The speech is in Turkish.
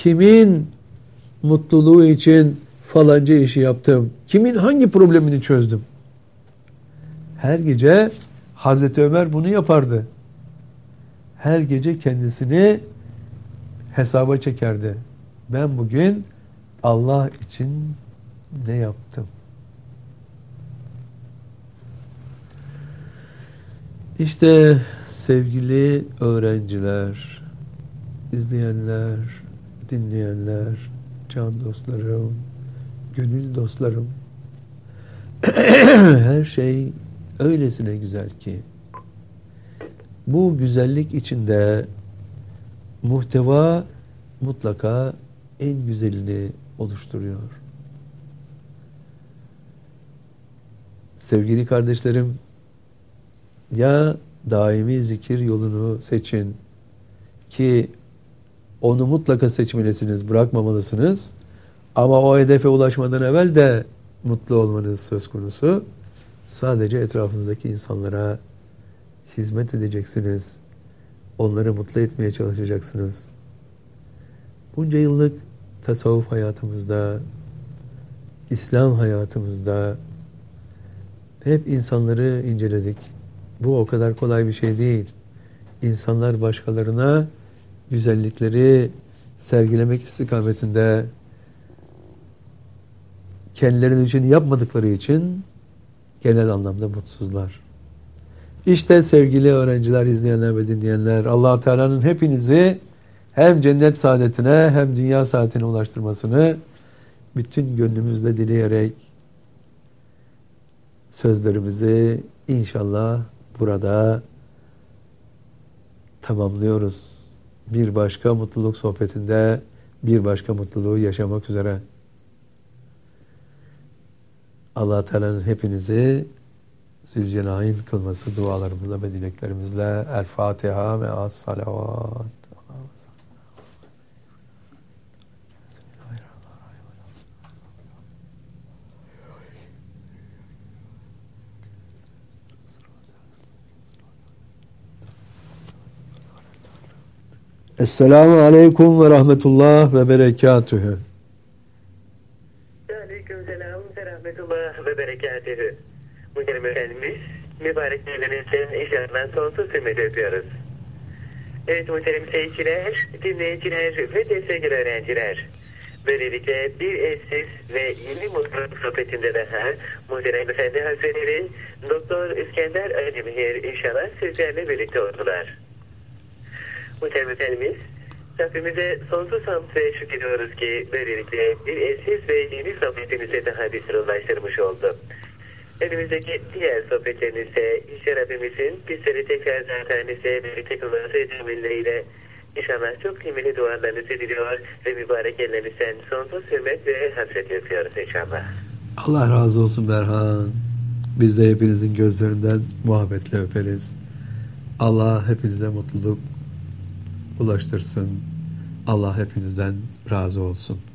kimin mutluluğu için falanca işi yaptım, kimin hangi problemini çözdüm. Her gece Hazreti Ömer bunu yapardı. Her gece kendisini hesaba çekerdi. Ben bugün Allah için ne yaptım? İşte sevgili öğrenciler, izleyenler, dinleyenler, can dostlarım, gönül dostlarım, her şey öylesine güzel ki bu güzellik içinde muhteva mutlaka en güzelini oluşturuyor. Sevgili kardeşlerim, ya daimi zikir yolunu seçin ki onu mutlaka seçmelisiniz, bırakmamalısınız. Ama o hedefe ulaşmadan evvel de mutlu olmanız söz konusu. Sadece etrafınızdaki insanlara hizmet edeceksiniz. Onları mutlu etmeye çalışacaksınız. Bunca yıllık tasavvuf hayatımızda, İslam hayatımızda hep insanları inceledik. Bu o kadar kolay bir şey değil. İnsanlar başkalarına güzellikleri sergilemek istikametinde kendilerinin için yapmadıkları için genel anlamda mutsuzlar. İşte sevgili öğrenciler, izleyenler ve dinleyenler, Allah Teala'nın hepinizi hem cennet saadetine hem dünya saadetine ulaştırmasını bütün gönlümüzle dileyerek sözlerimizi inşallah burada tamamlıyoruz. Bir başka mutluluk sohbetinde bir başka mutluluğu yaşamak üzere. Allah Teala'nın hepinizi Zülcelal'in kılması dualarımızla ve dileklerimizle El Fatiha ve Es-Salavat. Esselamu Aleyküm ve Rahmetullah ve Berekatühü. Aleykümselam ve Rahmetullah ve Berekatühü. Muhterem Efendimiz, mübarek günlerinizden inşallah sonsuz hürmet ediyoruz. Evet muhterem seyirciler, dinleyiciler ve sevgili öğrenciler. Böylelikle bir eşsiz ve yeni mutluluk sohbetinde daha Muhterem Efendi Hazretleri Doktor İskender Aydemir inşallah sizlerle birlikte oldular. Muhterem Efendimiz, Rabbimize sonsuz hamd ve şükrediyoruz ki böylelikle bir eşsiz ve yeni sohbetimize daha bir ulaştırmış oldu. Önümüzdeki diğer sohbetlerimizde İşte Rabbimizin bizleri tekrar zaten birlikte kılması ecemiyle inşallah çok kıymetli dualarınızı diliyor ve mübarek ellerinizden sonsuz hürmet ve hasret yapıyoruz inşallah. Allah razı olsun Berhan. Biz de hepinizin gözlerinden muhabbetle öperiz. Allah hepinize mutluluk ulaştırsın. Allah hepinizden razı olsun.